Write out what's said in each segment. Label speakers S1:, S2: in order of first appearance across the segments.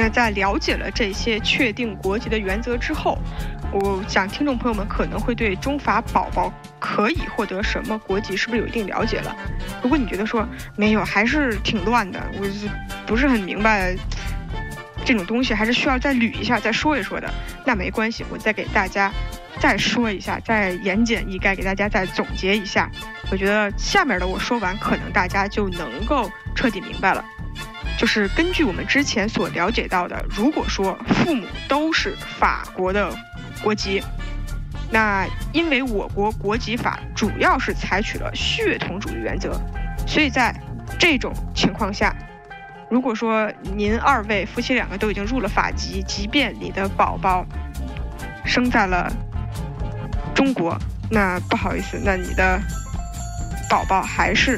S1: 那在了解了这些确定国籍的原则之后，我想听众朋友们可能会对中法宝宝可以获得什么国籍是不是有一定了解了。如果你觉得说没有，还是挺乱的，我不是很明白这种东西，还是需要再捋一下再说一说的，那没关系，我再给大家再说一下，再言简意赅给大家再总结一下。我觉得下面的我说完，可能大家就能够彻底明白了。就是根据我们之前所了解到的，如果说父母都是法国的国籍，那因为我国国籍法主要是采取了血统主义原则，所以在这种情况下，如果说您二位夫妻两个都已经入了法籍，即便你的宝宝生在了中国，那不好意思，那你的宝宝还是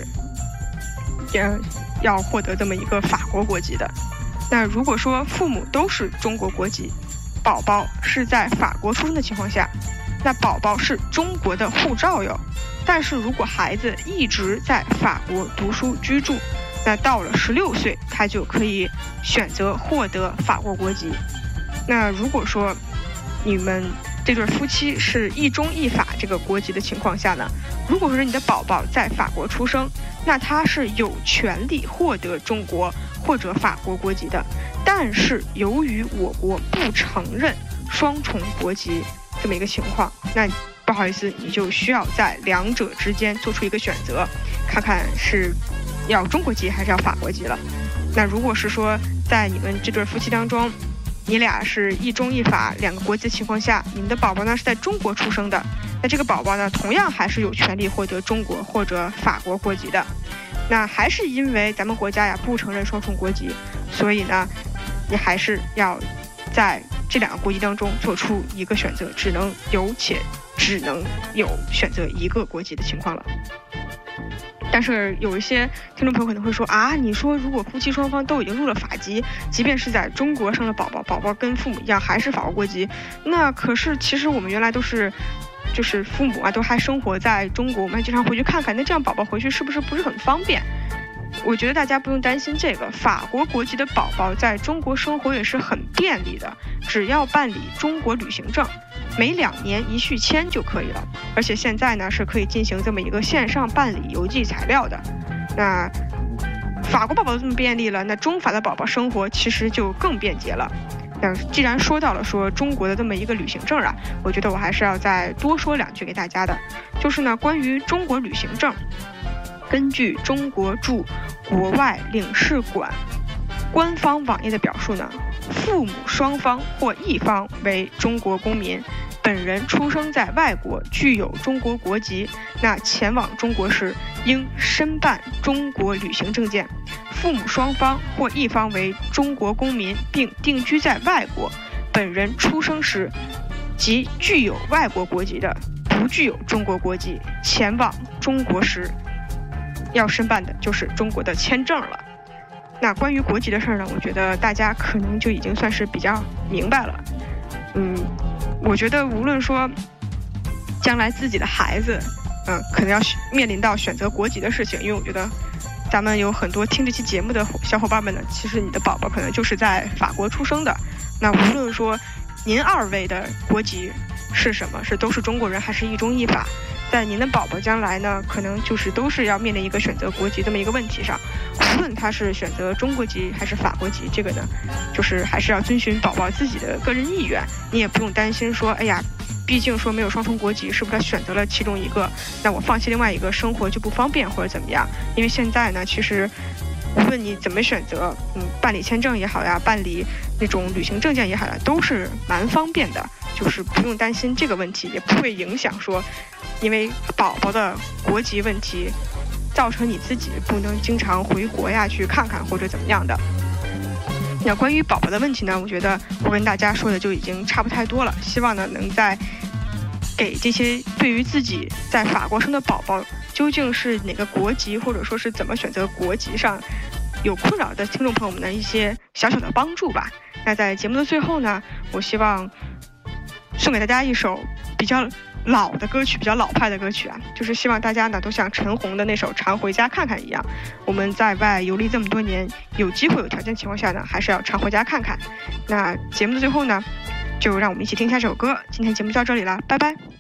S1: 要获得这么一个法国国籍的。那如果说父母都是中国国籍，宝宝是在法国出生的情况下，那宝宝是中国的护照哟。但是如果孩子一直在法国读书居住，那到了16岁，他就可以选择获得法国国籍。那如果说你们这对夫妻是一中一法这个国籍的情况下呢，如果说你的宝宝在法国出生，那他是有权利获得中国或者法国国籍的。但是由于我国不承认双重国籍这么一个情况，那不好意思，你就需要在两者之间做出一个选择，看看是要中国籍还是要法国籍了。那如果是说在你们这对夫妻当中，你俩是一中一法两个国籍的情况下，你们的宝宝呢是在中国出生的，那这个宝宝呢同样还是有权利获得中国或者法国国籍的。那还是因为咱们国家呀不承认双重国籍，所以呢你还是要在这两个国籍当中做出一个选择，只能有选择一个国籍的情况了。但是有一些听众朋友可能会说啊，你说如果夫妻双方都已经入了法籍，即便是在中国生了宝宝，宝宝跟父母一样还是法国国籍，那可是其实我们原来都是就是父母啊都还生活在中国，我们还经常回去看看，那这样宝宝回去是不是很方便？我觉得大家不用担心这个，法国国籍的宝宝在中国生活也是很便利的，只要办理中国旅行证，每2年一续签就可以了。而且现在呢是可以进行这么一个线上办理邮寄材料的。那法国宝宝这么便利了，那中法的宝宝生活其实就更便捷了。那既然说到了说中国的这么一个旅行证啊，我觉得我还是要再多说2句给大家的，就是呢关于中国旅行证，根据中国驻国外领事馆官方网页的表述呢，父母双方或一方为中国公民，本人出生在外国，具有中国国籍，那前往中国时应申办中国旅行证件。父母双方或一方为中国公民并定居在外国，本人出生时即具有外国国籍的，不具有中国国籍，前往中国时要申办的就是中国的签证了。那关于国籍的事呢，我觉得大家可能就已经算是比较明白了。我觉得无论说将来自己的孩子可能要面临到选择国籍的事情，因为我觉得咱们有很多听这期节目的小伙伴们呢，其实你的宝宝可能就是在法国出生的。那无论说您2位的国籍是什么，都是中国人还是一中一法，在您的宝宝将来呢，可能就是都是要面临一个选择国籍这么一个问题上。无论他是选择中国籍还是法国籍，这个呢就是还是要遵循宝宝自己的个人意愿，你也不用担心说哎呀毕竟说没有双重国籍，是不是他选择了其中一个，那我放弃另外一个生活就不方便或者怎么样。因为现在呢其实无论你怎么选择办理签证也好呀，办理那种旅行证件也好呀，都是蛮方便的，就是不用担心这个问题，也不会影响说因为宝宝的国籍问题造成你自己不能经常回国呀去看看或者怎么样的。那关于宝宝的问题呢，我觉得我跟大家说的就已经差不太多了，希望呢能在给这些对于自己在法国生的宝宝究竟是哪个国籍或者说是怎么选择国籍上有困扰的听众朋友们的一些小小的帮助吧。那在节目的最后呢，我希望送给大家一首比较老的歌曲，比较老派的歌曲啊，就是希望大家呢都像陈红的那首《常回家看看》一样，我们在外游历这么多年，有机会有条件情况下呢，还是要常回家看看。那节目的最后呢，就让我们一起听一下这首歌。今天节目就到这里了，拜拜。